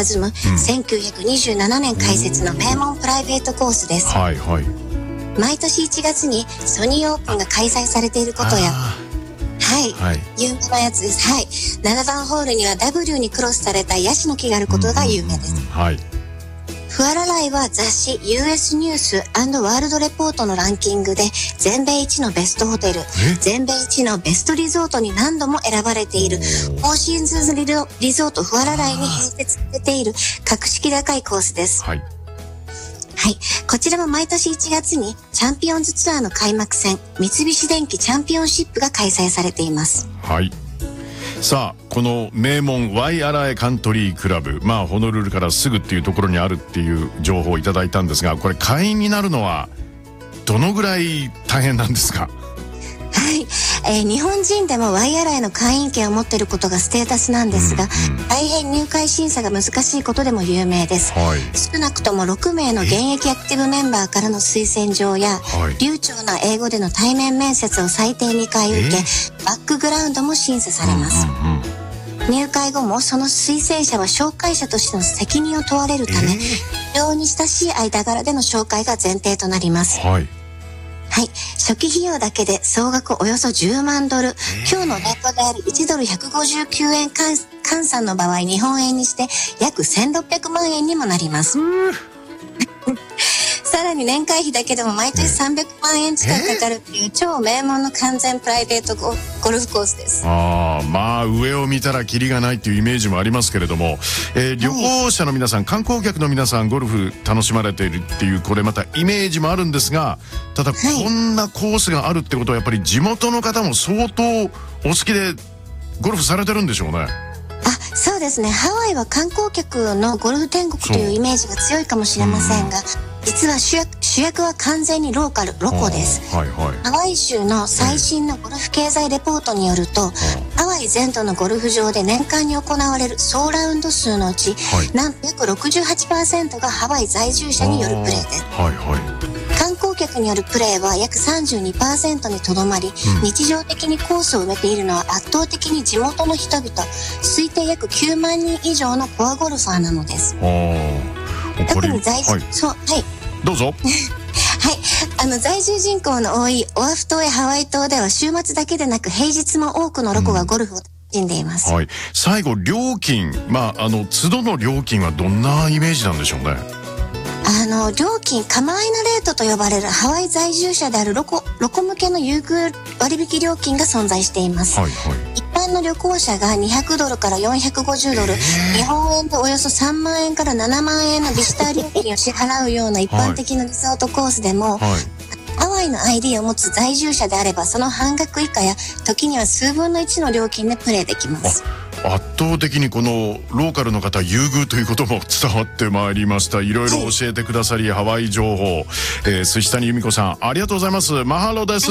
佇む、1927年開設の名門プライベートコースです。 はいはい。 毎年1月にソニーオープンが開催されていることや、はい、有名なやつです。はい。7番ホールには W にクロスされたヤシの木があることが有名です。 はい。 フアラライは雑誌 US ニュース&ワールドレポートのランキングで全米一のベストホテル、全米一のベストリゾートに何度も選ばれているフォーシーズンズリゾートフアラライに併設されている格式高いコースです。はい。はい。こちらも毎年1月にチャンピオンズツアーの開幕戦、三菱電機チャンピオンシップが開催されています。はい。 さあ、この名門ワイアラエカントリークラブ、ホノルルからすぐっていうところにあるっていう情報をいただいたんですが、これ会員になるのはどのぐらい大変なんですか？ はい、日本人でもワイアラエの会員権を持っていることがステータスなんですが、大変入会審査が難しいことでも有名です。はい、少なくとも6名の現役アクティブメンバーからの推薦状や、流暢な英語での対面面接を最低2回受け、バックグラウンドも審査されます。入会後もその推薦者は紹介者としての責任を問われるため、非常に親しい間柄での紹介が前提となります。はい。はい。初期費用だけで総額およそ10万ドル。今日のレートである1ドル159円換算の場合、日本円にして約1600万円にもなります。さらに年会費だけでも毎年300万円近くかかるっていう超名門の完全プライベートゴルフコースです。 上を見たらキリがないっていうイメージもありますけれども、旅行者の皆さん、観光客の皆さん、ゴルフ楽しまれているっていう、これまたイメージもあるんですが、ただこんなコースがあるってことはやっぱり地元の方も相当お好きでゴルフされてるんでしょうね。 そうですね。ハワイは観光客のゴルフ天国というイメージが強いかもしれませんが、実は主役は完全にロコです。ハワイ州の最新のゴルフ経済レポートによると、ハワイ全土のゴルフ場で年間に行われる総ラウンド数のうち、なんと約 68% がハワイ在住者によるプレーです。観光客によるプレーは約 32% にとどまり、日常的にコースを埋めているのは圧倒的に地元の人々、推定約9万人以上のコアゴルファーなのです。特にどうぞ。 在住人口の多いオアフ島やハワイ島では週末だけでなく平日も多くのロコがゴルフを楽しんでいます。 最後、料金、都度の料金はどんなイメージなんでしょうね。 料金、カマアイナレートと呼ばれるハワイ在住者であるロコ向けの優遇割引料金が存在しています。一般の旅行者が200ドルから450ドル、日本円でおよそ3万円から7万円のビジター料金を支払うような一般的なリゾートコースでも、ハワイの ID を持つ在住者であればその半額以下や時には数分の1の料金でプレーできます。 圧倒的にこのローカルの方優遇ということも伝わってまいりました。いろいろ教えてくださり、ハワイ情報、寿司谷由美子さんありがとうございます。マハロです。